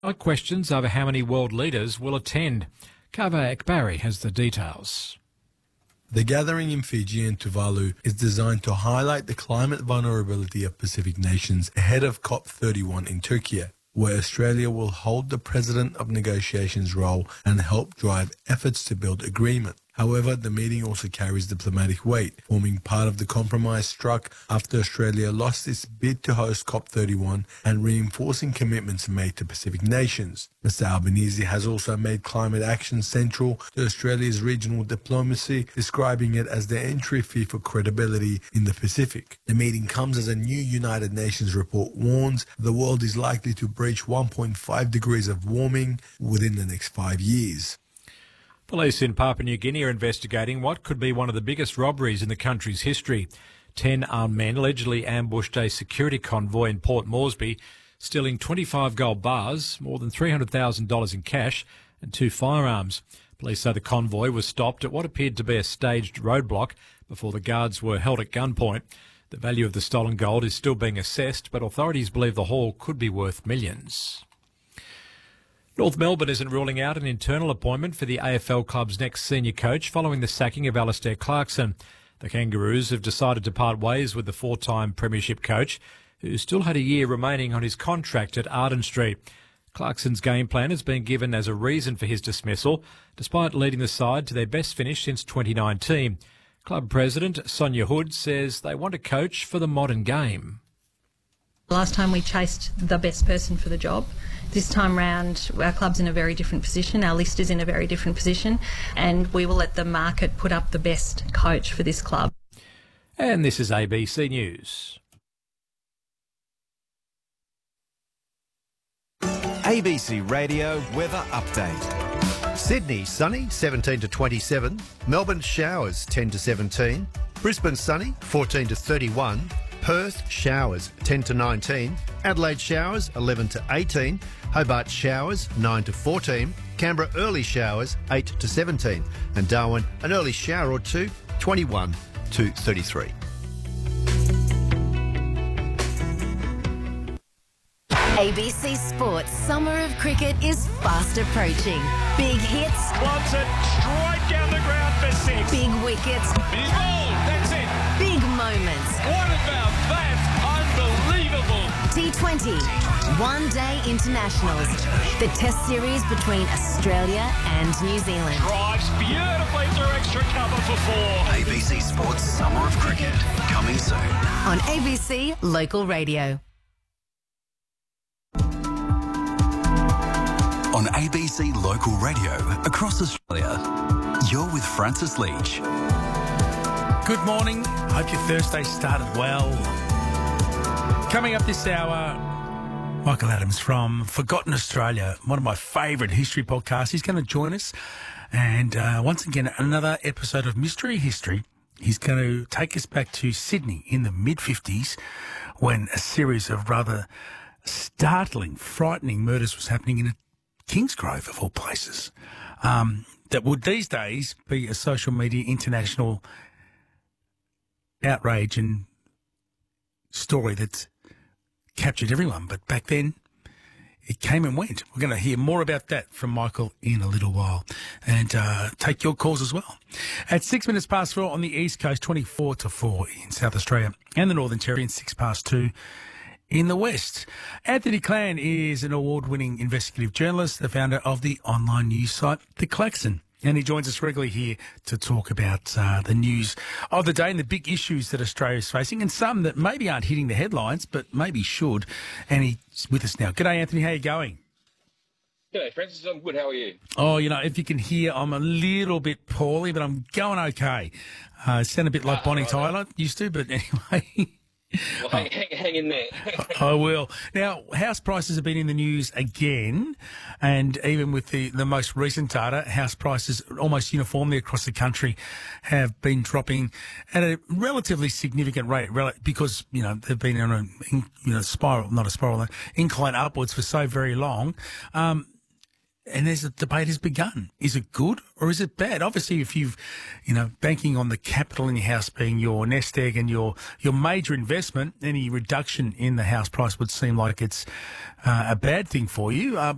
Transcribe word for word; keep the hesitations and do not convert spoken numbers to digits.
Like questions over how many world leaders will attend. Kava Ekbari has the details. The gathering in Fiji and Tuvalu is designed to highlight the climate vulnerability of Pacific nations ahead of COP thirty-one in Turkey, where Australia will hold the President of Negotiations role and help drive efforts to build agreement. However, the meeting also carries diplomatic weight, forming part of the compromise struck after Australia lost its bid to host COP thirty-one and reinforcing commitments made to Pacific nations. Mister Albanese has also made climate action central to Australia's regional diplomacy, describing it as the entry fee for credibility in the Pacific. The meeting comes as a new United Nations report warns the world is likely to breach one point five degrees of warming within the next five years. Police in Papua New Guinea are investigating what could be one of the biggest robberies in the country's history. Ten armed men allegedly ambushed a security convoy in Port Moresby, stealing twenty-five gold bars, more than three hundred thousand dollars in cash and two firearms. Police say the convoy was stopped at what appeared to be a staged roadblock before the guards were held at gunpoint. The value of the stolen gold is still being assessed, but authorities believe the haul could be worth millions. North Melbourne isn't ruling out an internal appointment for the A F L club's next senior coach following the sacking of Alistair Clarkson. The Kangaroos have decided to part ways with the four-time premiership coach, who still had a year remaining on his contract at Arden Street. Clarkson's game plan has been given as a reason for his dismissal, despite leading the side to their best finish since twenty nineteen. Club president Sonia Hood says they want a coach for the modern game. Last time we chased the best person for the job. This time round, our club's in a very different position, our list is in a very different position, and we will let the market put up the best coach for this club. And this is A B C News. A B C Radio Weather Update. Sydney sunny, seventeen to twenty-seven. Melbourne showers, ten to seventeen. Brisbane sunny, fourteen to thirty-one. Perth showers, ten to nineteen. Adelaide showers, eleven to eighteen. Hobart showers, nine to fourteen. Canberra early showers, eight to seventeen. And Darwin an early shower or two, twenty-one to thirty-three. A B C Sports Summer of Cricket is fast approaching. Big hits. Wants it straight down the ground for six. Big wickets. He's bowled. That's it. Big moments. What about that? Unbelievable. T twenty. One Day Internationals. The test series between Australia and New Zealand. Drives beautifully through extra cover for four. A B C Sports Summer of Cricket. Coming soon. On A B C Local Radio. On A B C Local Radio across Australia, you're with Francis Leach. Good morning. Hope your Thursday started well. Coming up this hour, Michael Adams from Forgotten Australia, one of my favourite history podcasts. He's going to join us. And uh, once again, another episode of Mystery History. He's going to take us back to Sydney in the mid-fifties when a series of rather startling, frightening murders was happening in a Kingsgrove, of all places, um, that would these days be a social media international outrage and story that's captured everyone. But back then, it came and went. We're going to hear more about that from Michael in a little while and uh, take your calls as well. At six minutes past four on the East Coast, twenty-four to four in South Australia and the Northern Territory, and six past two in the West. Anthony Clan is an award-winning investigative journalist, the founder of the online news site The Klaxon, and he joins us regularly here to talk about uh, the news of the day and the big issues that Australia is facing, and some that maybe aren't hitting the headlines, but maybe should. And he's with us now. G'day, Anthony. How are you going? G'day, Francis. I'm good. How are you? Oh, you know, if you can hear, I'm a little bit poorly, but I'm going okay. Uh, I sound a bit like uh, Bonnie right, Tyler used to, but anyway... Well, hang, hang, hang in there. I will. Now, house prices have been in the news again, and even with the, the most recent data, house prices almost uniformly across the country have been dropping at a relatively significant rate because, you know, they've been on a you know, spiral, not a spiral, incline upwards for so very long. Um, And there's a debate has begun. Is it good or is it bad? Obviously, if you've, you know, banking on the capital in your house being your nest egg and your, your major investment, any reduction in the house price would seem like it's uh, a bad thing for you. Uh,